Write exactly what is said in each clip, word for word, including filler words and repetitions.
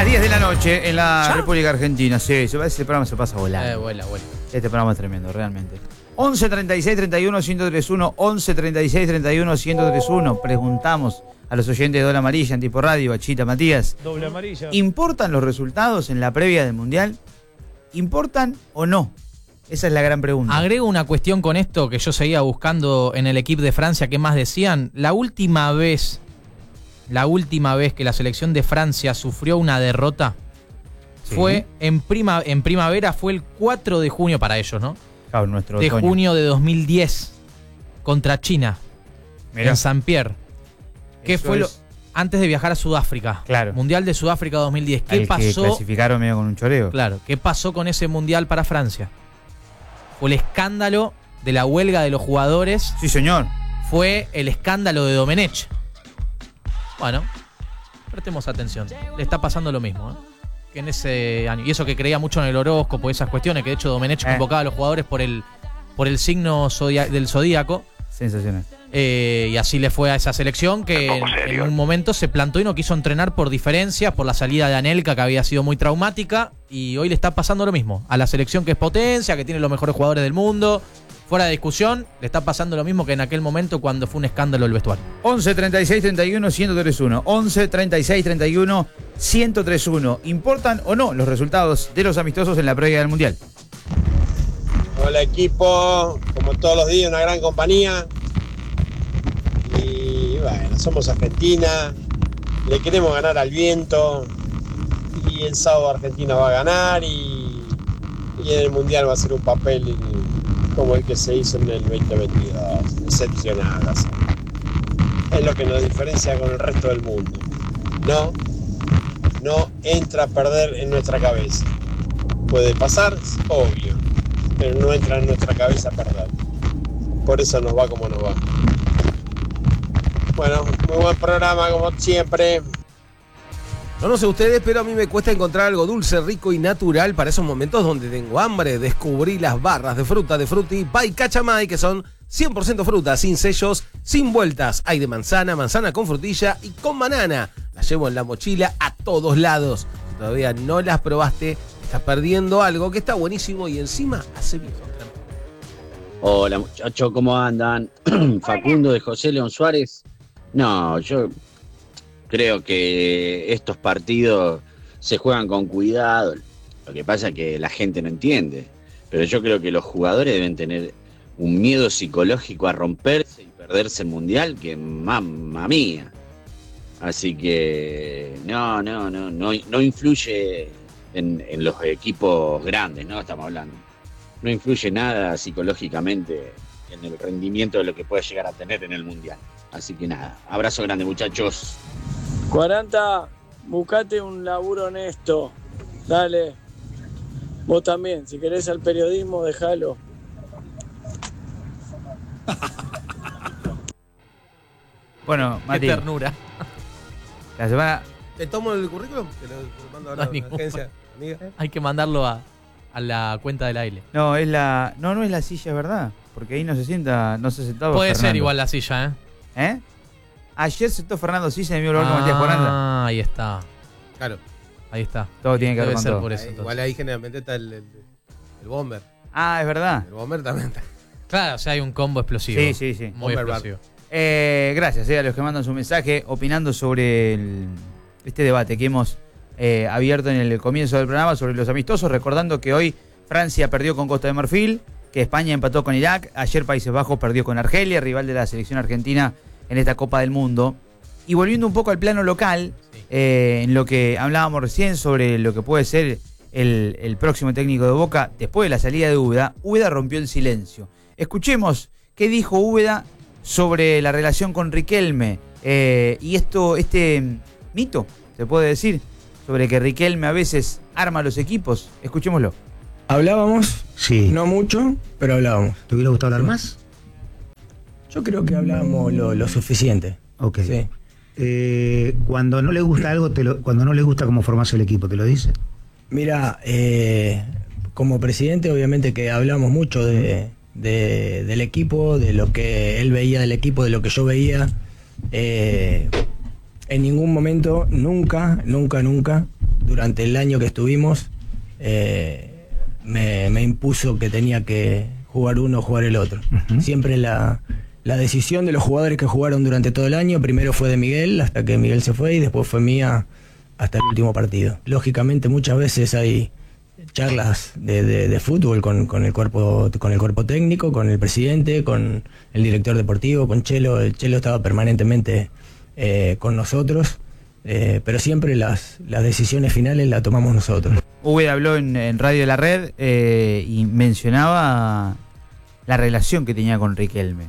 las diez de la noche en la ¿Ya? República Argentina. Sí, ese programa se pasa volando. Eh, vuela, vuela. Este programa es tremendo, realmente. once treinta y seis treinta y uno ciento treinta y uno, once treinta y seis treinta y uno ciento treinta y uno. Preguntamos a los oyentes de Doble Amarilla, en Tipo Radio, Bachita, Matías. Doble Amarilla. ¿Importan los resultados en la previa del Mundial? ¿Importan o no? Esa es la gran pregunta. Agrego una cuestión con esto que yo seguía buscando en el equipo de Francia. ¿Qué más decían? La última vez, la última vez que la selección de Francia sufrió una derrota sí. fue en, prima, en primavera, fue el cuatro de junio para ellos, ¿no? Claro, nuestro de otoño. junio de dos mil diez contra China. Mirá. En Saint-Pierre. ¿Qué fue lo, antes de viajar a Sudáfrica? Claro. Mundial de Sudáfrica dos mil diez. ¿Qué Al pasó? Que clasificaron medio con un choreo. Claro. ¿Qué pasó con ese mundial para Francia? Fue el escándalo de la huelga de los jugadores. Sí, señor. Fue el escándalo de Domenech. Bueno, prestemos atención. Le está pasando lo mismo, ¿eh? Que en ese año. Y eso que creía mucho en el horóscopo, esas cuestiones, que de hecho Domenech eh. convocaba a los jugadores por el, por el signo zodiac, del zodíaco. Sensacional. Eh, y así le fue a esa selección que en, en un momento se plantó y no quiso entrenar por diferencias, por la salida de Anelka, que había sido muy traumática, y hoy le está pasando lo mismo a la selección, que es potencia, que tiene los mejores jugadores del mundo, fuera de discusión. Le está pasando lo mismo que en aquel momento cuando fue un escándalo el vestuario. once treinta y seis treinta y uno ciento treinta y uno, once treinta y seis treinta y uno ciento treinta y uno. ¿Importan o no los resultados de los amistosos en la previa del Mundial? Hola equipo, como todos los días una gran compañía. Y bueno, somos Argentina, le queremos ganar al viento, y el sábado Argentina va a ganar, y, y en el Mundial va a ser un papel como el que se hizo en el veinte veintidós, excepcional. Así. Es lo que nos diferencia con el resto del mundo. No, no entra a perder en nuestra cabeza. Puede pasar, obvio, pero no entra en nuestra cabeza a perder. Por eso nos va como nos va. Bueno, muy buen programa como siempre. No, no sé ustedes, pero a mí me cuesta encontrar algo dulce, rico y natural para esos momentos donde tengo hambre. Descubrí las barras de fruta de Frutti by Cachamay, que son cien por ciento fruta, sin sellos, sin vueltas. Hay de manzana, manzana con frutilla y con banana. Las llevo en la mochila a todos lados. Si todavía no las probaste, estás perdiendo algo que está buenísimo y encima hace bien. Hola muchachos, ¿cómo andan? Facundo de José León Suárez. No, yo creo que estos partidos se juegan con cuidado. Lo que pasa es que la gente no entiende. Pero yo creo que los jugadores deben tener un miedo psicológico a romperse y perderse el Mundial que mamma mía. Así que no, no, no, no, no influye en, en los equipos grandes, ¿no? Estamos hablando. No influye nada psicológicamente en el rendimiento de lo que puede llegar a tener en el Mundial. Así que nada, abrazo grande muchachos. cuarenta, buscate un laburo honesto, dale. Vos también, si querés al periodismo, déjalo. Bueno, Mati. Qué ternura. La semana... ¿Te tomo el currículum? Te lo mando a la no agencia, amiga. Hay que mandarlo a, a la cuenta del aire. No, es la... No, no es la silla, es verdad. Porque ahí no se sienta, no se sentaba Puede Fernando. ser igual la silla, ¿eh? ¿Eh? Ayer sentó Fernando Sisa en el mismo lugar que Matías Juananda. Ah, ahí está. Claro. Ahí está. Todo tiene que ver Debe con ser todo. por eso. Ahí, Entonces. igual ahí generalmente está el, el, el bomber. Ah, es verdad. El bomber también está. Claro, o sea, hay un combo explosivo. Sí, sí, sí. Muy Bomber explosivo. Eh, gracias eh, a los que mandan su mensaje opinando sobre el, este debate que hemos eh, abierto en el comienzo del programa sobre los amistosos, recordando que hoy Francia perdió con Costa de Marfil, que España empató con Irak, ayer Países Bajos perdió con Argelia, rival de la selección argentina en esta Copa del Mundo. Y volviendo un poco al plano local, sí. eh, en lo que hablábamos recién sobre lo que puede ser el, el próximo técnico de Boca, después de la salida de Úbeda, Úbeda rompió el silencio. Escuchemos qué dijo Úbeda sobre la relación con Riquelme eh, y esto, este mito, se puede decir, sobre que Riquelme a veces arma los equipos. Escuchémoslo. Hablábamos, sí. No mucho, pero hablábamos. ¿Te hubiera gustado hablar más? Yo creo que hablábamos lo, lo suficiente. Ok. Sí. Eh, cuando no le gusta algo, te lo, cuando no le gusta cómo formás el equipo, ¿te lo dice? Mira, eh, como presidente obviamente que hablamos mucho de, de, del equipo, de lo que él veía del equipo, de lo que yo veía. Eh, en ningún momento, nunca, nunca, nunca durante el año que estuvimos, eh, me, me impuso que tenía que jugar uno o jugar el otro. Uh-huh. Siempre la, la decisión de los jugadores que jugaron durante todo el año, primero fue de Miguel, hasta que Miguel se fue, y después fue mía hasta el último partido. Lógicamente muchas veces hay charlas de, de, de fútbol con, con el cuerpo con el cuerpo técnico, con el presidente, con el director deportivo, con Chelo. El Chelo estaba permanentemente eh, con nosotros, eh, pero siempre las, las decisiones finales las tomamos nosotros. Uwe habló en, en Radio La Red eh, y mencionaba la relación que tenía con Riquelme.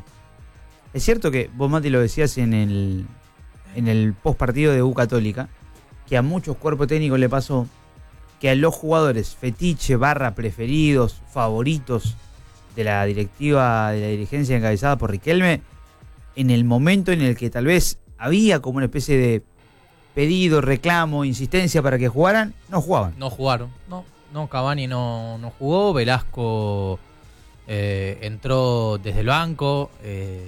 Es cierto que vos, Mati, lo decías en el, en el post partido de U Católica, que a muchos cuerpos técnicos le pasó que a los jugadores fetiche, barra preferidos, favoritos de la directiva, de la dirigencia encabezada por Riquelme, en el momento en el que tal vez había como una especie de pedido, reclamo, insistencia para que jugaran, no jugaban. No jugaron, no, no Cavani no, no jugó, Velasco eh, entró desde el banco, eh,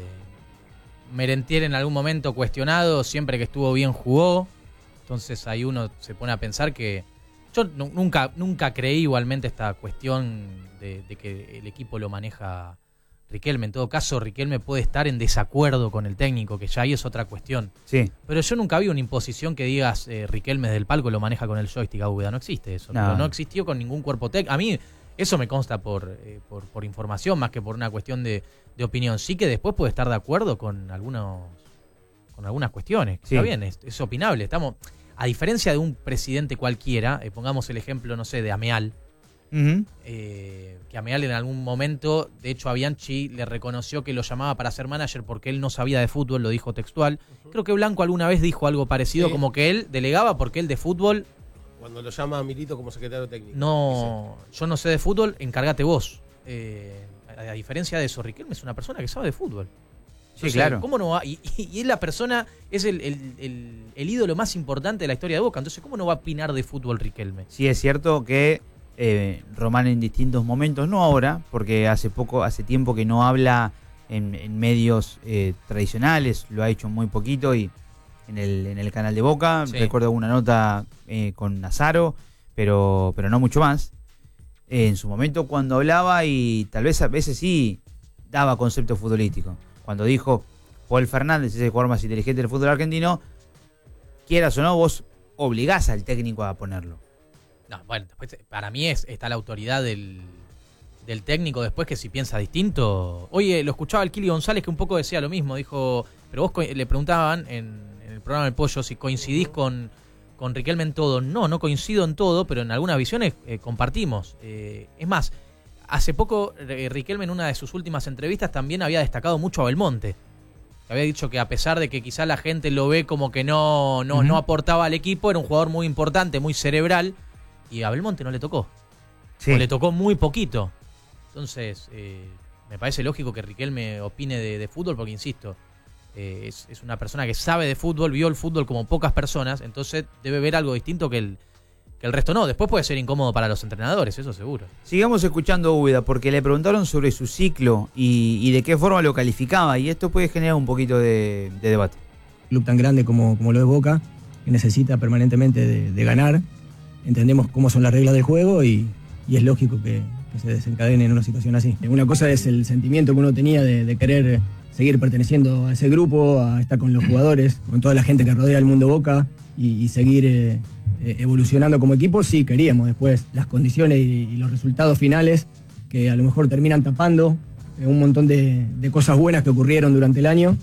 Merentiel en algún momento cuestionado, siempre que estuvo bien jugó, entonces ahí uno se pone a pensar que yo nunca, nunca creí igualmente esta cuestión de, de que el equipo lo maneja Riquelme. En todo caso, Riquelme puede estar en desacuerdo con el técnico, que ya ahí es otra cuestión. Sí. Pero yo nunca vi una imposición que digas eh, Riquelme desde el palco lo maneja con el joystick a Úbeda. No existe eso. No, no existió con ningún cuerpo técnico. A mí eso me consta por, eh, por, por información más que por una cuestión de, de opinión. Sí que después puede estar de acuerdo con algunos con algunas cuestiones. Sí. Está bien, es, es opinable. Estamos... A diferencia de un presidente cualquiera, eh, pongamos el ejemplo, no sé, de Ameal, uh-huh. eh, que Ameal en algún momento, de hecho a Bianchi le reconoció que lo llamaba para ser manager porque él no sabía de fútbol, lo dijo textual. Uh-huh. Creo que Blanco alguna vez dijo algo parecido, sí. Como que él delegaba porque él de fútbol... Cuando lo llama a Milito como secretario técnico. No, dice. Yo no sé de fútbol, encárgate vos. Eh, a, a diferencia de eso, Riquelme es una persona que sabe de fútbol. Sí, claro. ¿Cómo no va? Y, y, y es la persona, es el, el, el, el ídolo más importante de la historia de Boca. Entonces, ¿cómo no va a opinar de fútbol Riquelme? Sí, es cierto que eh, Román en distintos momentos, no ahora, porque hace poco, hace tiempo que no habla en, en medios eh, tradicionales, lo ha hecho muy poquito y en el, en el canal de Boca. Sí. Recuerdo una nota eh, con Nazaro, pero, pero no mucho más. Eh, en su momento cuando hablaba y tal vez a veces sí daba concepto futbolístico. Cuando dijo Paul Fernández es el jugador más inteligente del fútbol argentino, quieras o no, vos obligás al técnico a ponerlo. No, bueno, después para mí es, está la autoridad del, del técnico después, que si piensa distinto. Oye, lo escuchaba el Kili González que un poco decía lo mismo, dijo, pero vos le preguntaban en, en el programa del Pollo si coincidís con, con Riquelme en todo. No, no coincido en todo, pero en algunas visiones eh, compartimos. Eh, es más, hace poco Riquelme en una de sus últimas entrevistas también había destacado mucho a Belmonte. Había dicho que a pesar de que quizá la gente lo ve como que no, no, uh-huh. no aportaba al equipo, era un jugador muy importante, muy cerebral, y a Belmonte no le tocó. Sí. O le tocó muy poquito. Entonces, eh, me parece lógico que Riquelme opine de, de fútbol, porque insisto, eh, es, es una persona que sabe de fútbol, vio el fútbol como pocas personas, entonces debe ver algo distinto que el que el resto no. Después puede ser incómodo para los entrenadores, eso seguro. Sigamos escuchando a Úbeda, porque le preguntaron sobre su ciclo y, y de qué forma lo calificaba, y esto puede generar un poquito de, de debate. Un club tan grande como, como lo es Boca, que necesita permanentemente de, de ganar, entendemos cómo son las reglas del juego y, y es lógico que, que se desencadene en una situación así. Una cosa es el sentimiento que uno tenía de, de querer seguir perteneciendo a ese grupo, a estar con los jugadores, con toda la gente que rodea el mundo Boca y, y seguir... Eh, evolucionando como equipo. Sí, queríamos. Después las condiciones y, y los resultados finales que a lo mejor terminan tapando eh, un montón de, de cosas buenas que ocurrieron durante el año,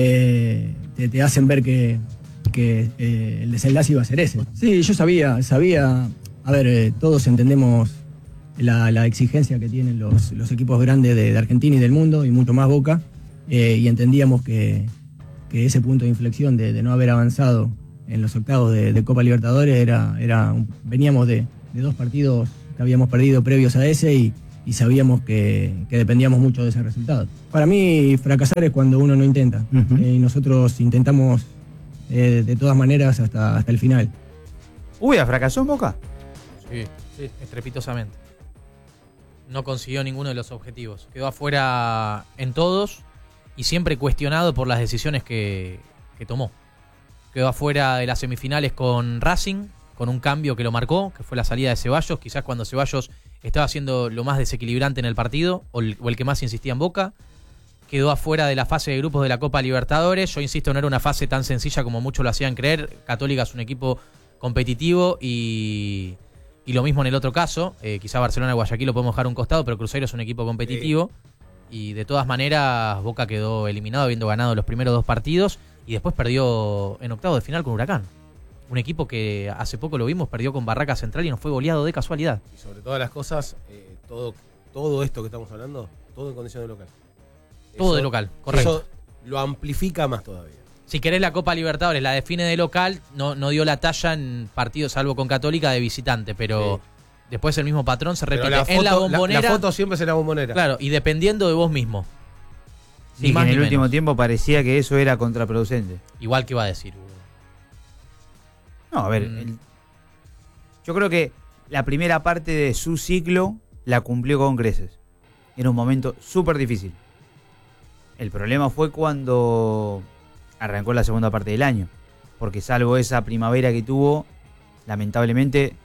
eh, te, te hacen ver que, que eh, el desenlace iba a ser ese. Sí, yo sabía, sabía, a ver, eh, todos entendemos la, la exigencia que tienen los, los equipos grandes de, de Argentina y del mundo, y mucho más Boca, eh, y entendíamos que, que ese punto de inflexión de, de no haber avanzado en los octavos de, de Copa Libertadores era, era un, veníamos de, de dos partidos que habíamos perdido previos a ese y, y sabíamos que, que dependíamos mucho de ese resultado. Para mí fracasar es cuando uno no intenta, uh-huh. eh, y nosotros intentamos eh, de todas maneras hasta, hasta el final. Uy, ¿fracasó en Boca? Sí, sí, estrepitosamente. No consiguió ninguno de los objetivos. Quedó afuera en todos y siempre cuestionado por las decisiones que, que tomó. Quedó afuera de las semifinales con Racing, con un cambio que lo marcó, que fue la salida de Ceballos, quizás cuando Ceballos estaba siendo lo más desequilibrante en el partido, o el, o el que más insistía en Boca. Quedó afuera de la fase de grupos de la Copa Libertadores. Yo insisto, no era una fase tan sencilla como muchos lo hacían creer. Católica es un equipo competitivo y, y lo mismo en el otro caso. Eh, quizá Barcelona y Guayaquil lo podemos dejar a un costado, pero Cruzeiro es un equipo competitivo. Sí. Y de todas maneras, Boca quedó eliminado habiendo ganado los primeros dos partidos y después perdió en octavo de final con Huracán. Un equipo que hace poco lo vimos, perdió con Barraca Central y nos fue goleado de casualidad. Y sobre todas las cosas, eh, todo, todo esto que estamos hablando, todo en condición de local. Todo Eso, de local, correcto. Eso lo amplifica más todavía. Si querés, la Copa Libertadores la define de local, no, no dio la talla en partidos, salvo con Católica, de visitante, pero sí. Después el mismo patrón se repite la foto, en la Bombonera. La, la foto siempre es en la Bombonera. Claro, y dependiendo de vos mismo. Sí, que en el último tiempo parecía que eso era contraproducente. Igual que va a decir. No, a ver, mm. el, yo creo que la primera parte de su ciclo la cumplió con creces. Era un momento súper difícil. El problema fue cuando arrancó la segunda parte del año, porque salvo esa primavera que tuvo, lamentablemente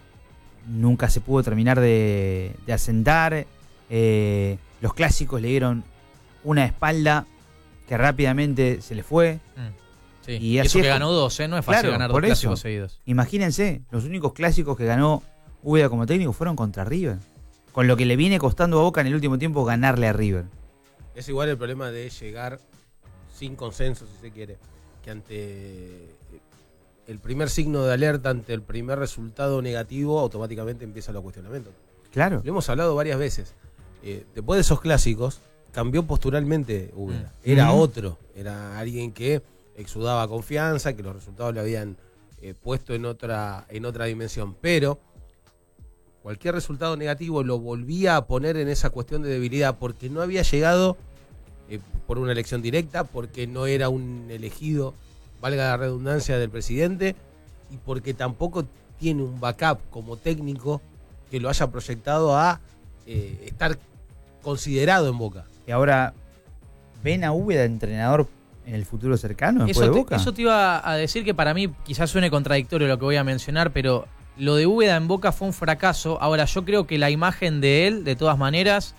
nunca se pudo terminar de, de asentar. Eh, los clásicos le dieron una espalda que rápidamente se le fue. Mm, sí. Y eso así que es, ganó dos, ¿eh? No es fácil claro, ganar dos clásicos seguidos. Imagínense, los únicos clásicos que ganó Úbeda como técnico fueron contra River, con lo que le viene costando a Boca en el último tiempo ganarle a River. Es igual el problema de llegar sin consenso, si se quiere, que ante el primer signo de alerta, ante el primer resultado negativo, automáticamente empieza los cuestionamientos. Claro. Lo hemos hablado varias veces. Eh, después de esos clásicos, cambió posturalmente Úbeda. Mm. Era mm-hmm. otro, era alguien que exudaba confianza, que los resultados le habían eh, puesto en otra, en otra dimensión. Pero cualquier resultado negativo lo volvía a poner en esa cuestión de debilidad porque no había llegado eh, por una elección directa, porque no era un elegido, valga la redundancia, del presidente, y porque tampoco tiene un backup como técnico que lo haya proyectado a eh, estar considerado en Boca. Y ahora, ¿ven a Úbeda entrenador en el futuro cercano después eso de te, Boca? Eso te iba a decir, que para mí quizás suene contradictorio lo que voy a mencionar, pero lo de Úbeda en Boca fue un fracaso. Ahora, yo creo que la imagen de él, de todas maneras,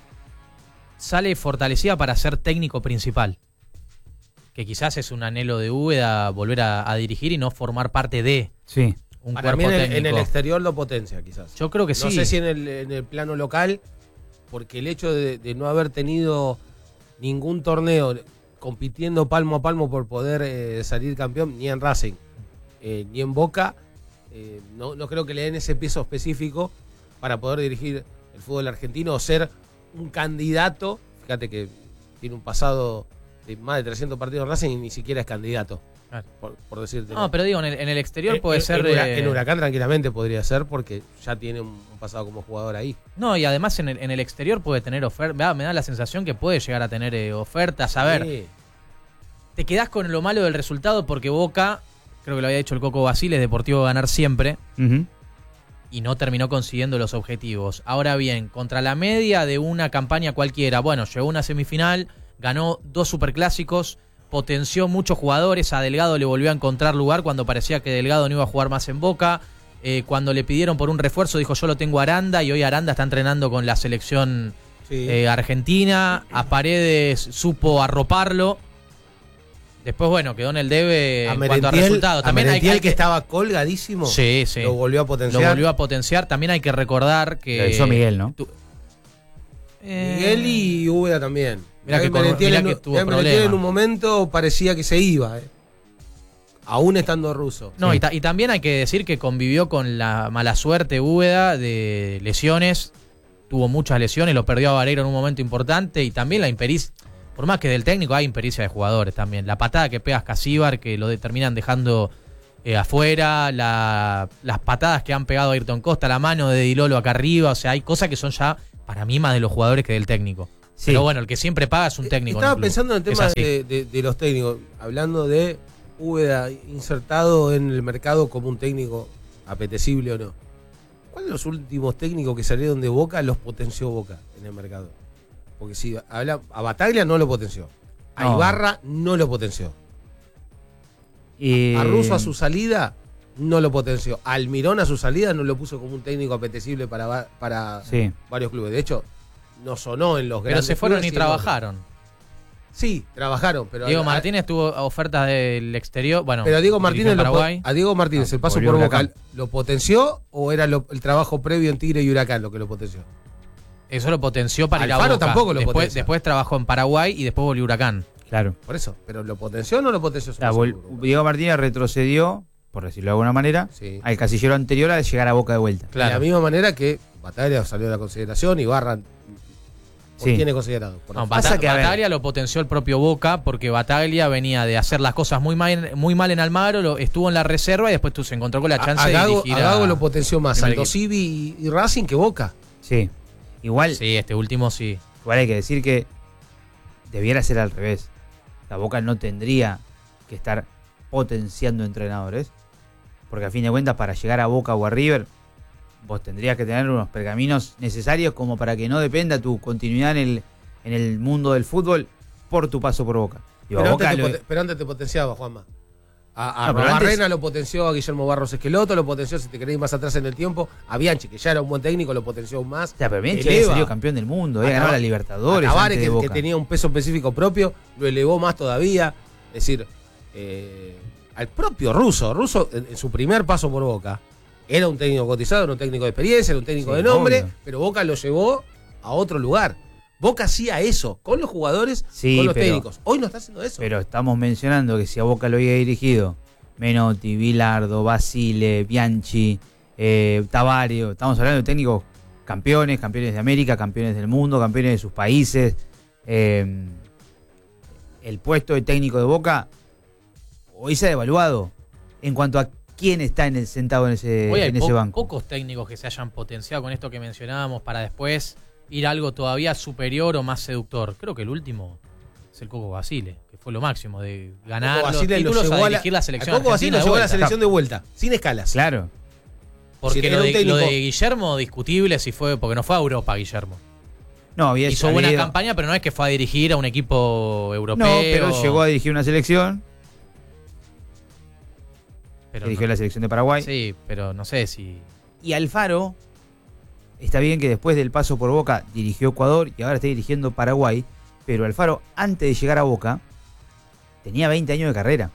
sale fortalecida para ser técnico principal. Que quizás es un anhelo de Úbeda volver a, a dirigir y no formar parte de sí. un para cuerpo mí en el, técnico. En el exterior lo potencia, quizás. Yo creo que sí. No sé si en el, en el plano local, porque el hecho de, de no haber tenido ningún torneo compitiendo palmo a palmo por poder eh, salir campeón, ni en Racing, eh, ni en Boca, eh, no, no creo que le den ese peso específico para poder dirigir el fútbol argentino o ser un candidato. Fíjate que tiene un pasado de más de trescientos partidos en Racing y ni siquiera es candidato, claro. por, por decirte. No, ¿no? Pero digo, en el, en el exterior en, puede en, ser... En, Huracán, eh... en Huracán tranquilamente podría ser porque ya tiene un, un pasado como jugador ahí. No, y además en el, en el exterior puede tener ofertas. Me da la sensación que puede llegar a tener eh, ofertas. A ver, sí. Te quedás con lo malo del resultado porque Boca, creo que lo había dicho el Coco Basile, es Deportivo ganar siempre. Uh-huh. Y no terminó consiguiendo los objetivos. Ahora bien, contra la media de una campaña cualquiera, bueno, llegó a una semifinal, ganó dos superclásicos, potenció muchos jugadores, a Delgado le volvió a encontrar lugar cuando parecía que Delgado no iba a jugar más en Boca. Eh, cuando le pidieron por un refuerzo, dijo yo lo tengo a Aranda, y hoy Aranda está entrenando con la selección sí. eh, argentina. A Paredes supo arroparlo. Después, bueno, quedó en el debe a en cuanto a resultados. También hay, hay que estaba colgadísimo. Sí, sí. Lo volvió a potenciar. Lo volvió a potenciar. También hay que recordar que... Lo hizo Miguel, ¿no? Tu, eh, Miguel y Úbeda también. Mira que, con, mirá que tuvo problemas. En un momento parecía que se iba, eh. aún estando ruso. No, sí. y, ta, y también hay que decir que convivió con la mala suerte Úbeda de lesiones. Tuvo muchas lesiones, lo perdió a Vareiro en un momento importante. Y también la impericia... Por más que del técnico, hay impericia de jugadores también. La patada que pega Casíbar, que lo de, terminan dejando eh, afuera. La, las patadas que han pegado a Ayrton Costa, la mano de Di Lolo acá arriba. O sea, hay cosas que son ya, para mí, más de los jugadores que del técnico. Sí. Pero bueno, el que siempre paga es un técnico. Estaba en pensando en el tema de, de, de los técnicos. Hablando de Úbeda insertado en el mercado como un técnico apetecible o no. ¿Cuáles los últimos técnicos que salieron de Boca los potenció Boca en el mercado? Porque si habla, a Bataglia no lo potenció. A no. Ibarra no lo potenció. Y... A Russo a su salida no lo potenció. Almirón a su salida no lo puso como un técnico apetecible para, para sí. varios clubes. De hecho, no sonó en los pero grandes se fueron clubes, y trabajaron. Sí, trabajaron. Pero Diego a, Martínez tuvo ofertas del exterior. Bueno, pero Diego Martínez lo, a Diego Martínez no, el paso por Boca, ¿lo potenció o era lo, el trabajo previo en Tigre y Huracán lo que lo potenció? Eso lo potenció para Alfaro ir a Boca. Tampoco lo después, potencia. después trabajó en Paraguay y después volvió a Huracán. Claro. Por eso, pero ¿lo potenció o no lo potenció? La, Diego Martínez retrocedió, por decirlo de alguna manera, sí. al casillero anterior a llegar a Boca de vuelta. Claro. De la misma manera que Bataglia salió de la consideración y Barra sí. tiene considerado. Por no, Bata que Bataglia lo potenció el propio Boca porque Bataglia venía de hacer las cosas muy mal, muy mal en Almagro, lo, estuvo en la reserva y después tú se encontró con la chance a, a Gago, de dirigir a Gago lo potenció más Aldo Civi y, y Racing que Boca. Sí, igual. Sí, este último sí. Igual hay que decir que debiera ser al revés. La Boca no tendría que estar potenciando entrenadores, porque a fin de cuentas para llegar a Boca o a River vos tendrías que tener unos pergaminos necesarios como para que no dependa tu continuidad en el, en el mundo del fútbol por tu paso por Boca. Digo, pero, Boca antes lo... te, pero antes te potenciaba, Juanma. A, a no, Barrena antes... lo potenció, a Guillermo Barros Esqueloto lo potenció, si te querés ir más atrás en el tiempo, a Bianchi, que ya era un buen técnico, lo potenció aún más. O sea, pero Bianchi había salido campeón del mundo, había ganado la Libertadores. A Tavares, que, que tenía un peso específico propio, lo elevó más todavía. Es decir, eh, al propio Russo, Russo en, en su primer paso por Boca, era un técnico cotizado, era un técnico de experiencia, era un técnico sí, de nombre, obvio. Pero Boca lo llevó a otro lugar. Boca hacía eso, con los jugadores, sí, con los pero, técnicos. Hoy no está haciendo eso. Pero estamos mencionando que si a Boca lo había dirigido Menotti, Bilardo, Basile, Bianchi, eh, Tavares, estamos hablando de técnicos campeones, campeones de América, campeones del mundo, campeones de sus países. Eh, el puesto de técnico de Boca hoy se ha devaluado en cuanto a quién está en el, sentado en ese, hoy hay en ese po banco. Pocos técnicos que se hayan potenciado con esto que mencionábamos para después ir a algo todavía superior o más seductor. Creo que el último es el Coco Basile, que fue lo máximo de ganar los títulos a dirigir la, la selección. Coco Basile lo llevó a la selección de vuelta, sin escalas. Claro. Porque si lo, de, técnico... lo de Guillermo, discutible si fue, porque no fue a Europa Guillermo. No, había hizo salido. buena campaña, pero no es que fue a dirigir a un equipo europeo. No, pero llegó a dirigir una selección. Pero dirigió no. la selección de Paraguay. Sí, pero no sé si... Y Alfaro, está bien que después del paso por Boca dirigió Ecuador y ahora está dirigiendo Paraguay, pero Alfaro, antes de llegar a Boca, tenía veinte años de carrera.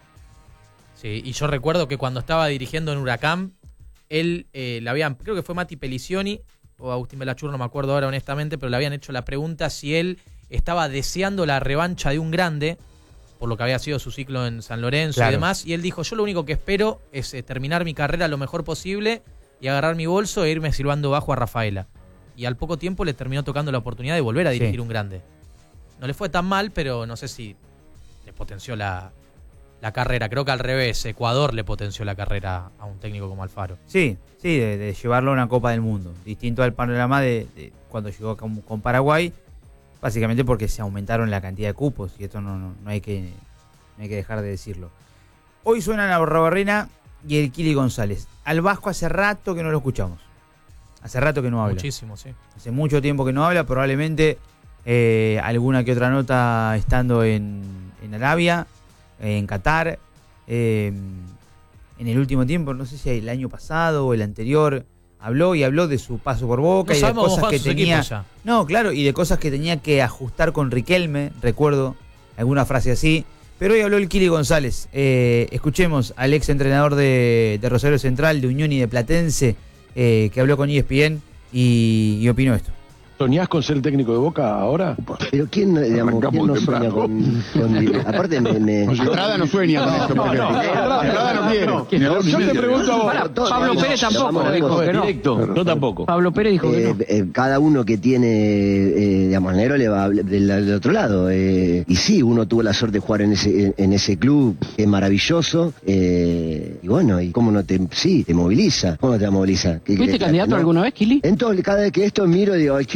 Sí, y yo recuerdo que cuando estaba dirigiendo en Huracán, él eh, le habían, creo que fue Mati Pelicioni o Agustín Belachur, no me acuerdo ahora honestamente, pero le habían hecho la pregunta si él estaba deseando la revancha de un grande, por lo que había sido su ciclo en San Lorenzo claro. y demás, y él dijo, yo lo único que espero es eh, terminar mi carrera lo mejor posible y agarrar mi bolso e irme silbando bajo a Rafaela. Y al poco tiempo le terminó tocando la oportunidad de volver a dirigir sí. un grande. No le fue tan mal, pero no sé si le potenció la, la carrera. Creo que al revés, Ecuador le potenció la carrera a un técnico como Alfaro. Sí, sí, de, de llevarlo a una Copa del Mundo. Distinto al panorama de, de cuando llegó con, con Paraguay, básicamente porque se aumentaron la cantidad de cupos y esto no, no, no, hay, que, no hay que dejar de decirlo. Hoy suena la Barbarena y el Kili González. Al Vasco hace rato que no lo escuchamos. Hace rato que no habla. Muchísimo, sí. Hace mucho tiempo que no habla, probablemente eh, alguna que otra nota estando en, en Arabia, eh, en Qatar, eh, en el último tiempo, no sé si el año pasado o el anterior, habló y habló de su paso por Boca no y de cosas que tenía. Ya. No, claro, y de cosas que tenía que ajustar con Riquelme, recuerdo alguna frase así. Pero hoy habló el Kili González. Eh, escuchemos al ex entrenador de, de Rosario Central, de Unión y de Platense, eh, que habló con E S P N y, y opinó esto. ¿Soñás con ser técnico de Boca ahora? Pero quién, digamos, ¿quién no sueña con, con... Aparte me... me... Estrada no sueña con esto. No, no, Estrada no quiere. No, yo te pregunto a vos. Pablo Pérez tampoco dijo que no. Directo, no tampoco. Pablo Pérez dijo que no. Eh, eh, cada uno que tiene, eh, digamos, al negro le va del, del otro lado. Eh, y sí, uno tuvo la suerte de jugar en ese, en ese club, es maravilloso. Eh, y bueno, y cómo no te... Sí, te moviliza. ¿Cómo no te moviliza? ¿Fuiste candidato ¿no? alguna vez, Kili? Entonces, cada vez que esto miro, digo, Kili,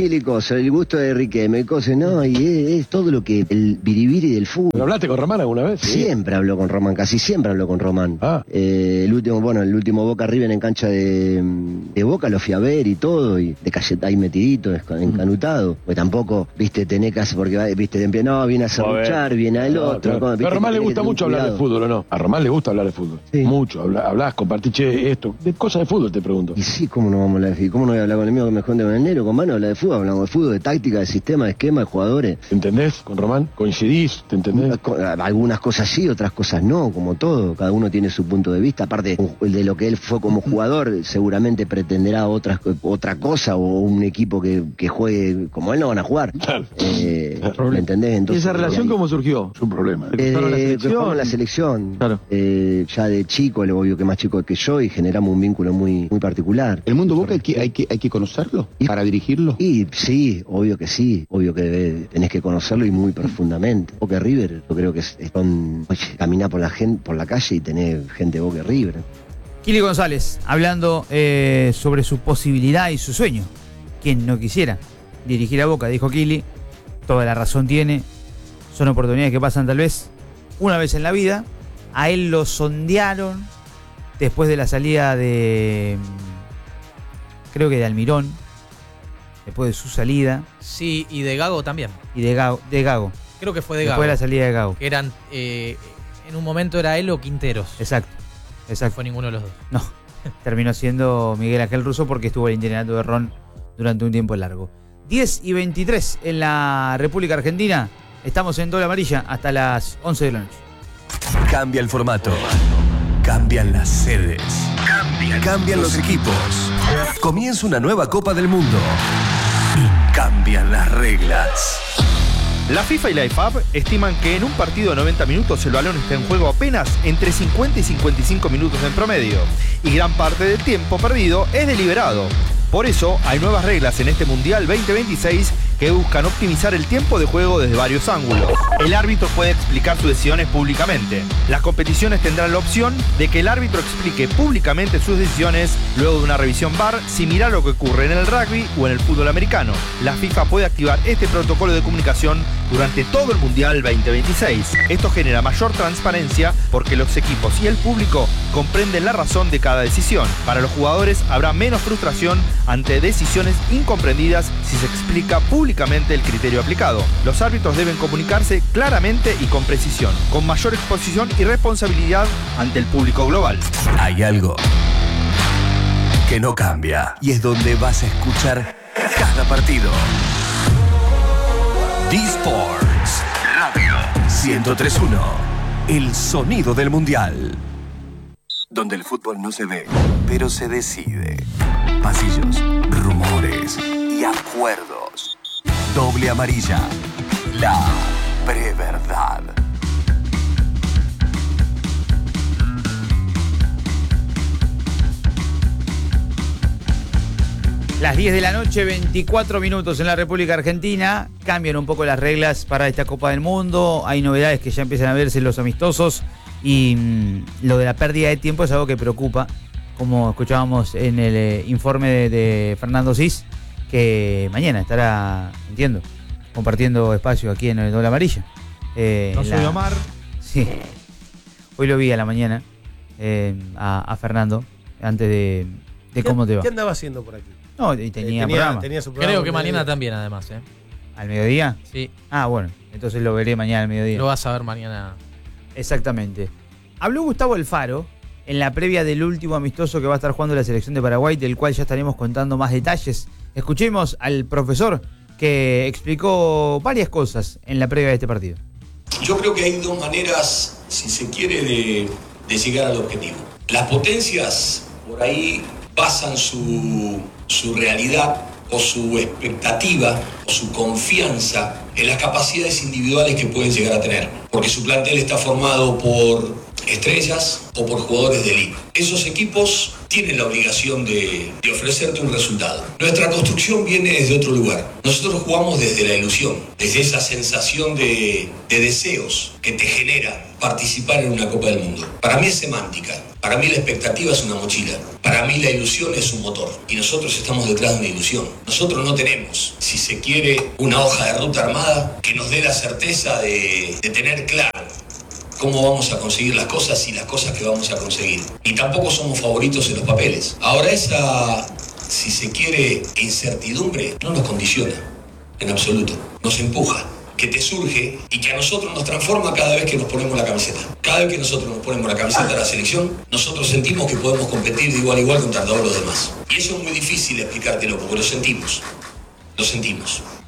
Marfil y cosas, el gusto de Riquelme, cosas, no, y es, es todo lo que, el biribiri del fútbol. ¿Pero hablaste con Román alguna vez? Sí. Siempre habló con Román, casi siempre habló con Román. Ah. Eh, el último, bueno, el último Boca River en cancha de, de Boca lo fui a ver y todo, y de Cayetá ahí metidito, encanutado. Pues tampoco, viste, tenés que hacer, porque, viste, no, viene a serruchar, viene al no, otro. Claro. ¿Viste? A Román le Tenés gusta mucho hablar de fútbol, ¿o no? A Román le gusta hablar de fútbol. Sí. Mucho, habla, hablás, compartís, che, esto, de cosas de fútbol te pregunto. Y sí, ¿cómo no vamos a hablar de fútbol? ¿Cómo no voy a hablar con el mío que me esconde con el negro? Con mano habla de fútbol, hablamos de fútbol, de táctica, de sistema, de esquema, de jugadores. ¿Te entendés con Román? ¿Coincidís? ¿Te entendés? Algunas cosas sí, otras cosas no, como todo. Cada uno tiene su punto de vista. Aparte de lo que él fue como jugador, seguramente pretenderá otras, otra cosa o un equipo que, que juegue como él no van a jugar. Claro. Eh, ¿Me entendés? Entonces, ¿Y esa relación cómo surgió? Es un problema. Eh, ¿Fueron a la que selección? jugamos en la selección. Claro. Eh, ya de chico, el obvio que más chico que yo, y generamos un vínculo muy, muy particular. ¿El mundo Boca hay que, hay que, hay que conocerlo para dirigirlo? Y sí, obvio que sí, obvio que debe- tenés que conocerlo y muy profundamente. Boca River, yo creo que es, es son, oye, caminar por la gente, por la calle y tener gente de Boca River. Kili González, hablando eh, sobre su posibilidad y su sueño. Quien no quisiera dirigir a Boca, dijo Kili, toda la razón tiene, son oportunidades que pasan tal vez una vez en la vida. A él lo sondearon después de la salida de, creo que de Almirón, después de su salida, Sí, y de Gago también. y de Gago, de Gago Creo que fue de después Gago. de la salida de Gago. Que eran, eh, en un momento era él o Quinteros. Exacto, No exacto. fue ninguno de los dos. No, terminó siendo Miguel Ángel Russo porque estuvo en el interinato de Ron durante un tiempo largo. diez y veintitrés en la República Argentina. Estamos en Doble Amarilla hasta las once de la noche. Cambia el formato. Cambian las sedes. Cambian, cambian los equipos. Comienza una nueva Copa del Mundo. Y cambian las reglas. La FIFA y la I F A B estiman que en un partido de noventa minutos el balón está en juego apenas entre cincuenta y cincuenta y cinco minutos en promedio, y gran parte del tiempo perdido es deliberado. Por eso hay nuevas reglas en este Mundial veinte veintiséis que buscan optimizar el tiempo de juego desde varios ángulos. El árbitro puede explicar sus decisiones públicamente. Las competiciones tendrán la opción de que el árbitro explique públicamente sus decisiones luego de una revisión V A R, similar a lo que ocurre en el rugby o en el fútbol americano. La FIFA puede activar este protocolo de comunicación durante todo el Mundial veinte veintiséis. Esto genera mayor transparencia porque los equipos y el público comprenden la razón de cada decisión. Para los jugadores habrá menos frustración ante decisiones incomprendidas si se explica públicamente el criterio aplicado. Los árbitros deben comunicarse claramente y con precisión, con mayor exposición y responsabilidad ante el público global. Hay algo que no cambia y es donde vas a escuchar cada partido. D-Sports Radio ciento tres punto uno. El sonido del mundial. Donde el fútbol no se ve, pero se decide. Pasillos, rumores y acuerdos. Doble Amarilla. La preverdad. Las diez de la noche, veinticuatro minutos en la República Argentina. Cambian un poco las reglas para esta Copa del Mundo. Hay novedades que ya empiezan a verse en los amistosos. Y mmm, lo de la pérdida de tiempo es algo que preocupa. Como escuchábamos en el eh, informe de, de Fernando Cis, que mañana estará, entiendo, compartiendo espacio aquí en el Doble Amarilla. Eh, No en soy la- Omar. Sí. Hoy lo vi a la mañana eh, a, a Fernando, antes de, de cómo te va. ¿Qué andaba haciendo por aquí? No, y tenía, Eh, programa. tenía su programa Creo que al mañana mediodía. también, además, ¿eh? ¿Al mediodía? Sí. Ah, bueno, entonces lo veré mañana al mediodía. Lo vas a ver mañana. Exactamente. Habló Gustavo Alfaro en la previa del último amistoso que va a estar jugando la selección de Paraguay, del cual ya estaremos contando más detalles. Escuchemos al profesor que explicó varias cosas en la previa de este partido. Yo creo que hay dos maneras, si se quiere, de, de llegar al objetivo. Las potencias por ahí basan su, su realidad o su expectativa o su confianza en las capacidades individuales que pueden llegar a tener. Porque su plantel está formado por estrellas o por jugadores de elite. Esos equipos tienen la obligación de, de ofrecerte un resultado. Nuestra construcción viene desde otro lugar. Nosotros jugamos desde la ilusión, desde esa sensación de, de deseos que te genera participar en una Copa del Mundo. Para mí es semántica, para mí la expectativa es una mochila, para mí la ilusión es un motor y nosotros estamos detrás de una ilusión. Nosotros no tenemos, si se quiere, una hoja de ruta armada que nos dé la certeza de, de tener claro cómo vamos a conseguir las cosas y las cosas que vamos a conseguir. Y tampoco somos favoritos en los papeles. Ahora esa, si se quiere, incertidumbre no nos condiciona en absoluto, nos empuja, que te surge y que a nosotros nos transforma cada vez que nos ponemos la camiseta. Cada vez que nosotros nos ponemos la camiseta de la selección, nosotros sentimos que podemos competir de igual a igual contra todos los demás. Y eso es muy difícil explicártelo porque lo sentimos, lo sentimos.